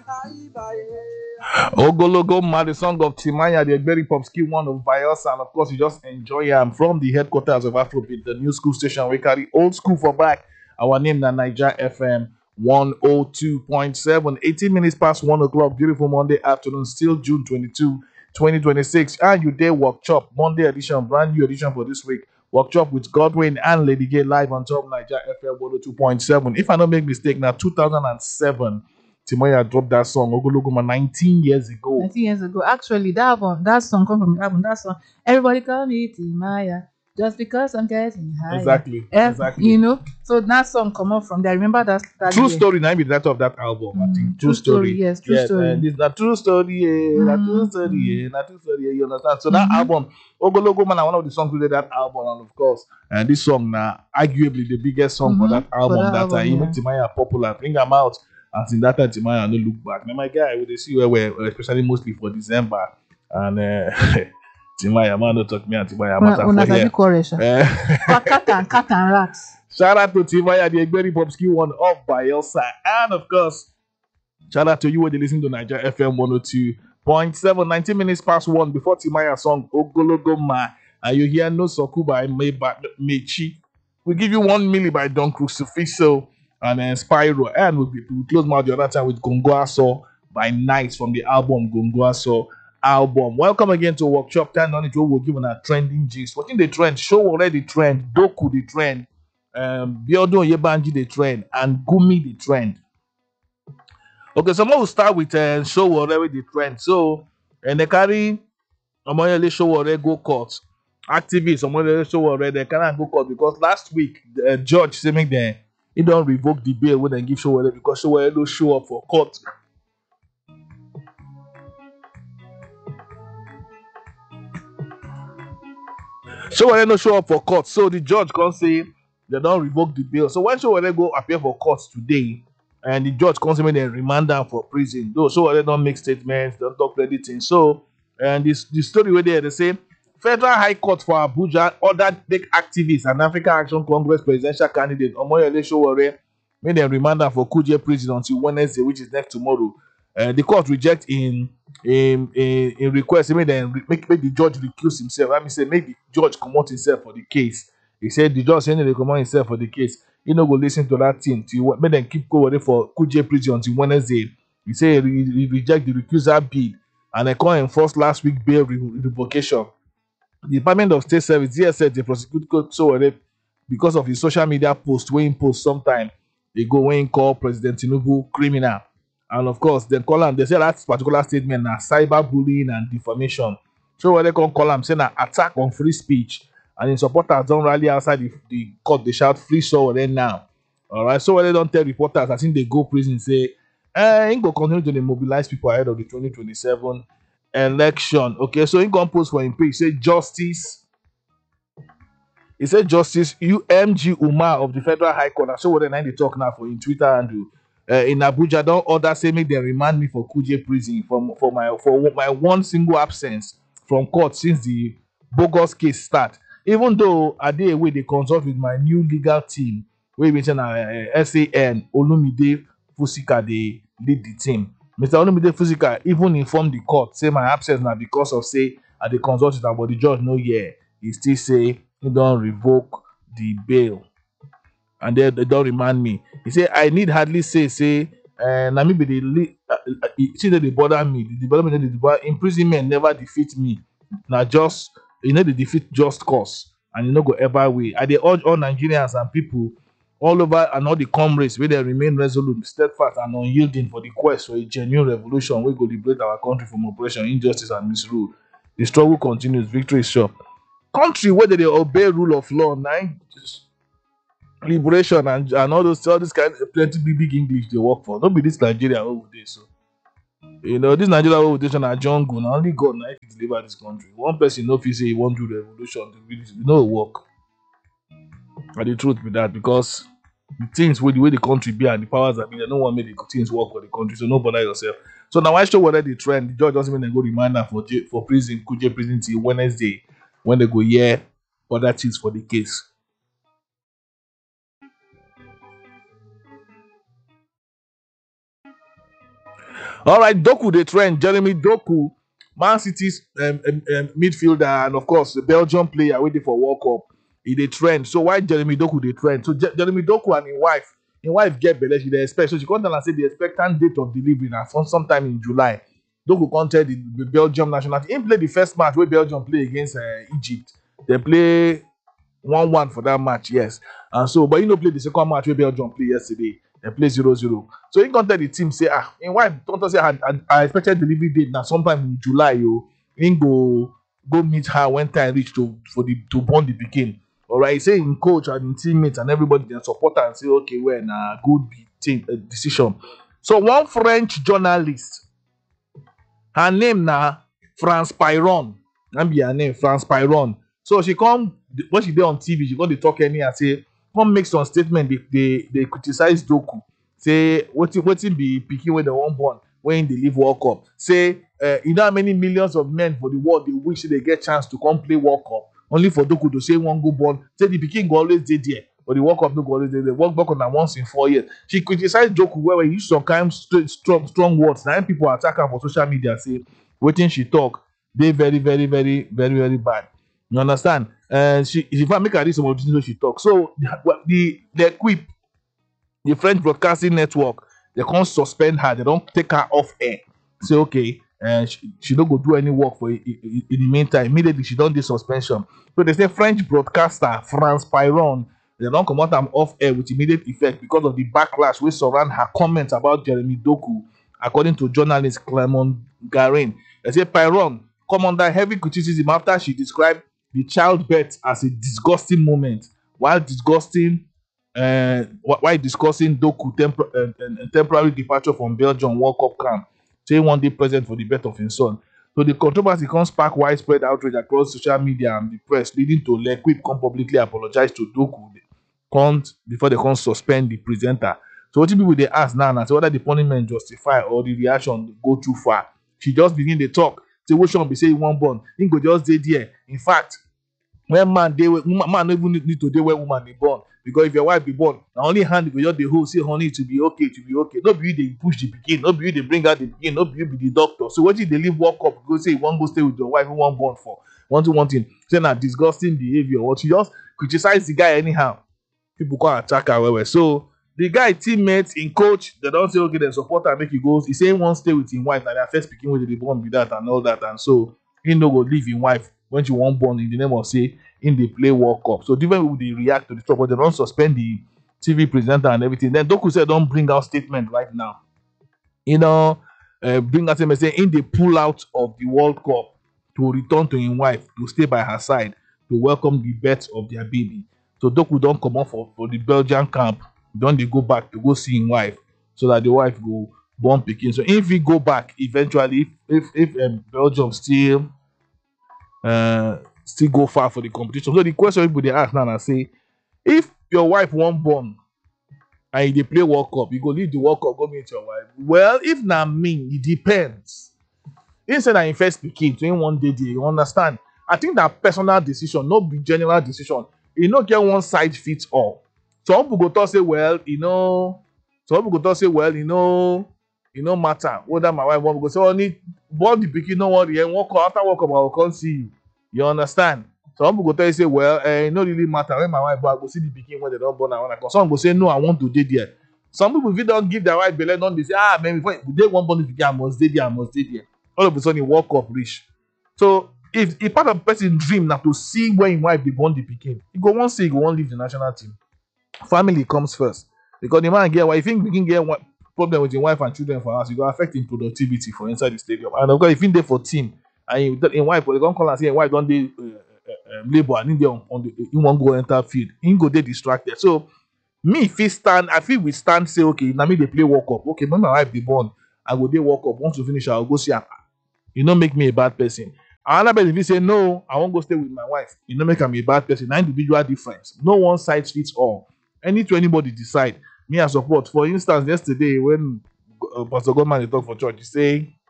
Ogologo Ma, the song of Timaya, the Egberi Popski one of Bios, and of course, you just enjoy am from the headquarters of Afrobeat, the new school station. We carry old school for back. Our name na Niger FM 102.7. 18 minutes past 1 o'clock. Beautiful Monday afternoon, still June 22, 2026. And you day workshop, Monday edition, brand new edition for this week. Workshop with Godwin and Lady Gay live on top Niger FM 102.7. If I don't make mistake, now 2007. Timoya dropped that song Ogologoma 19 years ago. 19 years ago. Actually, that song come from the album. That song, everybody call me Timaya, just because I'm getting higher. Exactly. You know, so that song come up from there. I remember that True year. Story. Now be that of that album. I think True Story. Yes, True Story. This na True Story. Na True Story. Na True Story. You understand? So that album, Ogologoma, na one of the songs within that album, and of course, and this song now arguably the biggest song for that album. That time, even Timaya popular. Bring them out. And in that time, Timaya no look back. Now my guy, we see where we're especially mostly for December, and Timaya man no talk me and Timaya matter for here. Cat and rats. Shout out to Timaya, the Egberi Popski one of Bielsa, and of course, shout out to you when you listen to Niger FM 102.7. 19 minutes past 1 before Timaya song Ogologo Ma, and you hear No Soku by Mechi. We give you 1 milli by Don Crucifixo and then Spyro, and we'll close mouth the other time with Gongoaso by Nice from the album Gongoaso album. Welcome again to Workshop 10 on it. We'll give on a trending gist. What in the trend? Show already trend, Doku the trend, Biodun Yebanji the trend, and Gumi the trend. Okay, so we'll start with show already the trend. So, and they carry Omoyele show already go court. Activists Omoyele show already they can't go court because last week the judge say make them he don't revoke the bail when they give Showore because Showore don't show up for court. Showore no show up for court, so the judge can't say they don't revoke the bail. So when Showore go appear for court today, and the judge can't say make them remand them for prison, though Showore don't make statements, don't talk anything. So, and the story where they say Federal High Court for Abuja ordered big activists and African Action Congress presidential candidate Omoyele Showore make them remand am for Kuje prison until Wednesday, which is next tomorrow. The court reject in request make the judge recuse himself. Let me say make the judge comot himself for the case. He said the judge say they comot himself for the case. He no go listen to that thing till make them keep going for Kuje prison until Wednesday. He say he reject the recusal bid and they come enforce last week bail revocation. The Department of State Service DSS they prosecute Showore because of his social media post wey him post sometime they go when call President Tinubu criminal, and of course they call him. They say that particular statement na cyberbullying and defamation. So when they come call him say na attack on free speech, and his supporters don't rally outside the court. They shout free Showore now. All right, so when they don't tell reporters, I think they go prison say, he go continue to mobilize people ahead of the 2027 election. Okay, so he go post for him page say justice. He said Justice UMG Umar of the Federal High Court. I saw what they talk now for in Twitter and in Abuja don't order say make them remand me for Kuje prison for my one single absence from court since the bogus case start. Even though I did away they consult with my new legal team, we mentioned SAN Olumide Fusika they lead the team. Mr. Olumide Fusika even informed the court say my absence now because of say I they consult with am, but the judge no yeah. He still say he don't revoke the bail and they don't remind me. He say I need hardly say na me be the see that they bother me. The development of the imprisonment never defeat me. Now just they defeat just cause and you know go ever way. I they urge all Nigerians and people all over and all the comrades where they remain resolute, steadfast and unyielding for the quest for a genuine revolution wey go liberate our country from oppression, injustice and misrule. The struggle continues, victory is sure. Country where they obey rule of law, liberation and all this kind of plenty big English they work for. Don't be this Nigeria over there. So this Nigeria over there na jungle. Now only God now if he deliver this country. One person no fit say he won't do revolution. Work. And the truth be that because the things with the way the country be and the powers that be, they don't want make the things work for the country. So no bother yourself. So now I show whether the trend. The judge doesn't mean they go remind her for prison, Kuje prison till Wednesday when they go hear other things for the case. All right, Doku the trend. Jeremy Doku, Man City's midfielder, and of course the Belgium player waiting for World Cup. He the trend. So why Jeremy Doku the trend? So Jeremy Doku and his wife get belle. She dey expect. So she come down and say the expectant date of delivery na sometime in July. Doku come tell the Belgium national team. He play the first match where Belgium play against Egypt. They play 1-1 for that match, yes. And so, but he no play the second match where Belgium play yesterday. They play 0-0. So he can tell the team, say, in why don't say I expected delivery date now sometime in July, yo. He go meet her when time reach to born the pikin. All right, he say in coach and in teammates and everybody then support her and say, okay, well, nah, good decision. So one French journalist, her name na France Pyron. That be her name, France Pyron. So she come when she dey on TV, she come dey talk anyhow say, come make some statement. They criticize Doku. Say wetin be pikin wey dem wan born when dey leave World Cup. Say you know how many millions of men for the world dey wish they get chance to come play World Cup. Only for Doku to say one go born. Say the pikin go always dey there, but the World Cup no go always dey there. World Cup na once in 4 years. She criticize Doku well he use some kind strong words. Na people attack her for social media say wetin she talk dey very very very very very bad. You understand? She in fact make her read some of the things she talk. So the equip the French Broadcasting Network, they can't suspend her. They don't take her off air. Say okay, she don't go do any work for in the meantime. Immediately she don't do suspension. So they say French broadcaster France Pyron, they don't come out them off air with immediate effect because of the backlash which surround her comments about Jeremy Doku, according to journalist Clement Garin. They say Pyron come under heavy criticism after she described the childbirth as a disgusting moment while discussing Doku temporary departure from Belgium World Cup camp, say one day present for the birth of his son. So the controversy can spark widespread outrage across social media and the press, leading to L'Equipe come publicly apologize to Doku before they can suspend the presenter. So what people they ask now, and say whether the punishment justify or the reaction go too far. She just begin to talk. Say what Sean be saying one born, he go just dey there. In fact, when man no even need to dey where woman dey born, because if your wife be born, na only hand go just dey hold say honey to be okay. No be you dey push the pikin, no be you dey bring out the pikin, no be you be the doctor. So wetin dey leave World Cup go say you wan go stay with your wife who wan born for one thing, say na disgusting behaviour. Or she just criticize the guy anyhow. People come attack her well. So the guy teammates in coach, they don't say okay, they support her make he goes. He say he wan stay with his wife, na their first pikin wey dey born be that and all that, and so he no go leave his wife when she wan born in the name of say in the play World Cup. So different people they react to the stuff, but they don't suspend the TV presenter and everything. Then Doku said don't bring out statement right now. You know, bring out statement saying in the pull out of the World Cup to return to his wife to stay by her side to welcome the birth of their baby. So Doku don't come up for the Belgian camp. Don't they go back to go see his wife so that the wife go born pikin. So if he go back eventually, if Belgium still go far for the competition. So the question people they ask now and say, if your wife won't born and they play World Cup, you go leave the World Cup, go meet your wife. Well, if not me, it depends. Instead of first pikin to one day, you understand? I think that personal decision, not be general decision. You not get one size fits all. Some people go talk say, well, some people go talk say, well, matter whether my wife won't go say, only born the pikin, no worry, and after World Cup, I will come see you. You understand? Some people go tell you say, well, it no really matter when my wife born, I go see the pikin when they don't born. Some go say, no, I want to dey there. Some people, if you don't give their wife belle, don't they say, man, before they want born the pikin, I must dey there. All of a sudden, World Cup reach. So if part of the person's dream now to see when his wife be born the pikin, he go one say he go one leave the national team. Family comes first, because the man get, well, if he can get one problem with his wife and children for us, it go affect his productivity for inside the stadium. And of course, if he dey for team and in wife, they don't call and say wife don't dey labor and he won't go enter field, he go dey distracted. So me if he stand, I feel we stand say okay, now me they play World Cup. Okay, when my wife be born, I go dey World Cup. Once we finish, I'll go see her. You don't make me a bad person. Another person if he say no, I won't go stay with my wife, you don't make me a bad person. Now individual difference. No one size fits all. Anybody decide. Me I support. For instance, yesterday when Pastor Godman talk for church, he say